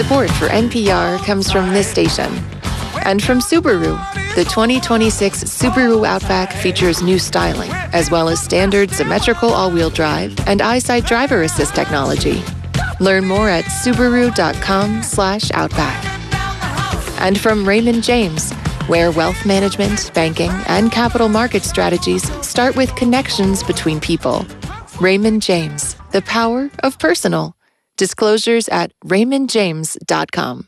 Support for NPR comes from this station. And from Subaru, the 2026 Subaru Outback features new styling, as well as standard symmetrical all-wheel drive and eyesight driver assist technology. Learn more at Subaru.com/Outback. And from Raymond James, where wealth management, banking, and capital market strategies start with connections between people. Raymond James, the power of personal. Disclosures at raymondjames.com.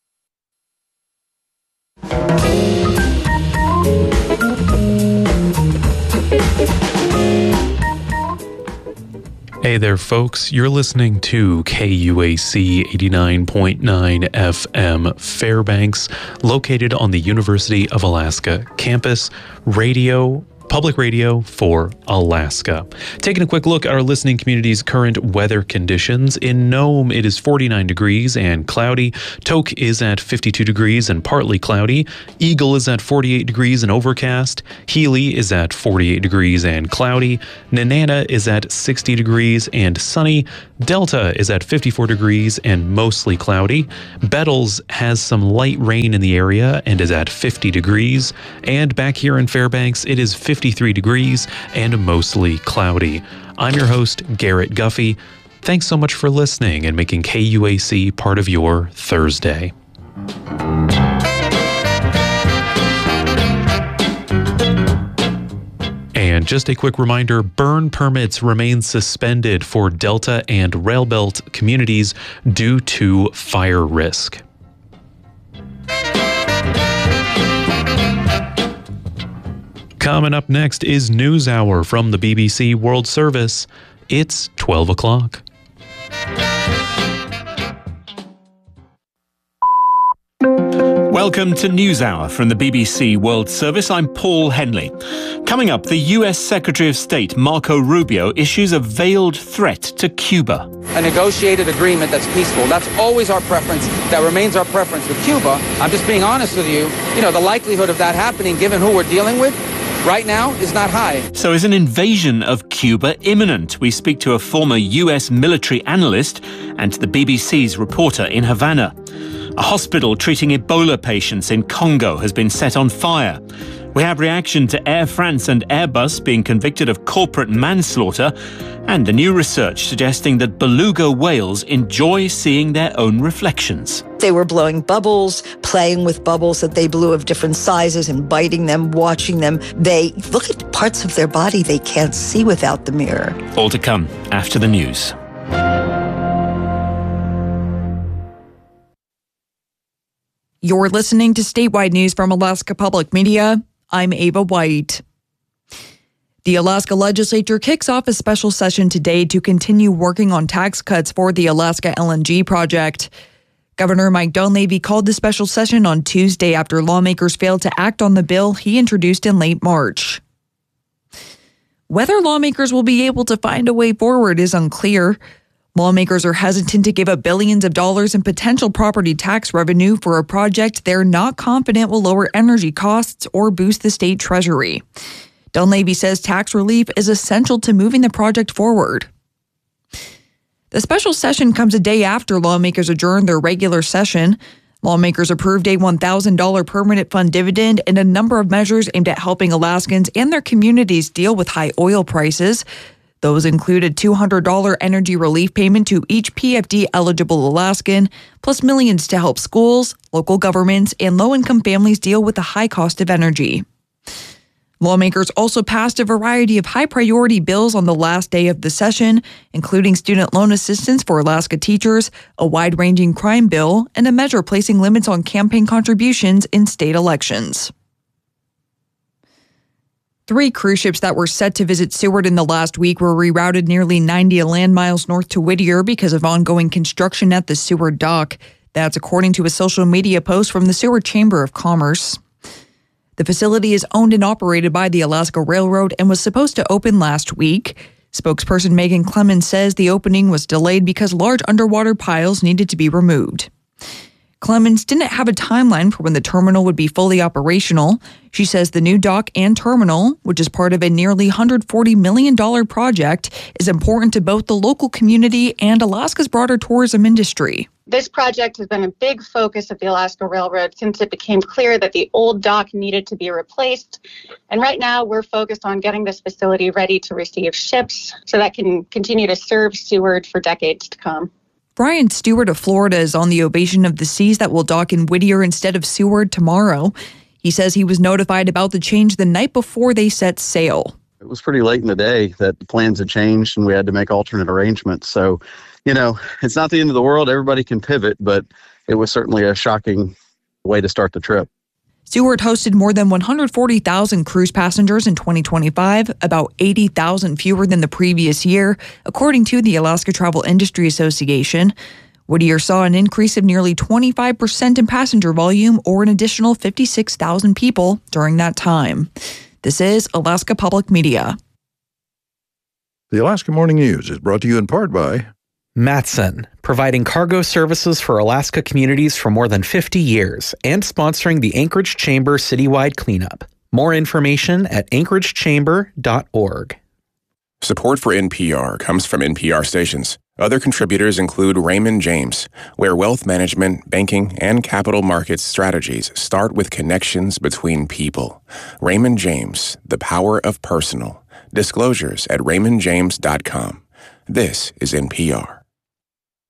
Hey there, folks. You're listening to KUAC 89.9 FM Fairbanks, located on the University of Alaska campus, public radio for Alaska. Taking a quick look at our listening community's current weather conditions. In Nome, it is 49 degrees and cloudy. Tok is at 52 degrees and partly cloudy. Eagle is at 48 degrees and overcast. Healy is at 48 degrees and cloudy. Nenana is at 60 degrees and sunny. Delta is at 54 degrees and mostly cloudy. Bettles has some light rain in the area and is at 50 degrees. And back here in Fairbanks, it is 53 degrees and mostly cloudy. I'm your host, Garrett Guffey. Thanks so much for listening and making KUAC part of your Thursday. And just a quick reminder, burn permits remain suspended for Delta and Railbelt communities due to fire risk. Coming up next is News Hour from the BBC World Service. It's 12 o'clock. Welcome to News Hour from the BBC World Service. I'm Paul Henley. Coming up, the US Secretary of State Marco Rubio issues a veiled threat to Cuba. A negotiated agreement that's peaceful. That's always our preference. That remains our preference with Cuba. I'm just being honest with you. The likelihood of that happening, given who we're dealing with, right now is not high. So is an invasion of Cuba imminent? We speak to a former US military analyst and to the BBC's reporter in Havana. A hospital treating Ebola patients in Congo has been set on fire. We have reaction to Air France and Airbus being convicted of corporate manslaughter, and the new research suggesting that beluga whales enjoy seeing their own reflections. They were blowing bubbles, playing with bubbles that they blew of different sizes and biting them, watching them. They look at parts of their body they can't see without the mirror. All to come after the news. You're listening to statewide news from Alaska Public Media. I'm Ava White. The Alaska Legislature kicks off a special session today to continue working on tax cuts for the Alaska LNG project. Governor Mike Dunleavy called the special session on Tuesday after lawmakers failed to act on the bill he introduced in late March. Whether lawmakers will be able to find a way forward is unclear. Lawmakers are hesitant to give up billions of dollars in potential property tax revenue for a project they're not confident will lower energy costs or boost the state treasury. Dunleavy says tax relief is essential to moving the project forward. The special session comes a day after lawmakers adjourned their regular session. Lawmakers approved a $1,000 permanent fund dividend and a number of measures aimed at helping Alaskans and their communities deal with high oil prices. Those include a $200 energy relief payment to each PFD-eligible Alaskan, plus millions to help schools, local governments, and low-income families deal with the high cost of energy. Lawmakers also passed a variety of high-priority bills on the last day of the session, including student loan assistance for Alaska teachers, a wide-ranging crime bill, and a measure placing limits on campaign contributions in state elections. 3 cruise ships that were set to visit Seward in the last week were rerouted nearly 90 land miles north to Whittier because of ongoing construction at the Seward dock. That's according to a social media post from the Seward Chamber of Commerce. The facility is owned and operated by the Alaska Railroad and was supposed to open last week. Spokesperson Megan Clemens says the opening was delayed because large underwater piles needed to be removed. Clemens didn't have a timeline for when the terminal would be fully operational. She says the new dock and terminal, which is part of a nearly $140 million project, is important to both the local community and Alaska's broader tourism industry. This project has been a big focus of the Alaska Railroad since it became clear that the old dock needed to be replaced. And right now we're focused on getting this facility ready to receive ships so that can continue to serve Seward for decades to come. Brian Stewart of Florida is on the Ovation of the Seas that will dock in Whittier instead of Seward tomorrow. He says he was notified about the change the night before they set sail. It was pretty late in the day that the plans had changed and we had to make alternate arrangements. So, it's not the end of the world. Everybody can pivot, but it was certainly a shocking way to start the trip. Seward hosted more than 140,000 cruise passengers in 2025, about 80,000 fewer than the previous year, according to the Alaska Travel Industry Association. Whittier saw an increase of nearly 25% in passenger volume, or an additional 56,000 people during that time. This is Alaska Public Media. The Alaska Morning News is brought to you in part by Matson, providing cargo services for Alaska communities for more than 50 years and sponsoring the Anchorage Chamber citywide cleanup. More information at anchoragechamber.org. Support for NPR comes from NPR stations. Other contributors include Raymond James, where wealth management, banking, and capital markets strategies start with connections between people. Raymond James, the power of personal. Disclosures at raymondjames.com. This is NPR.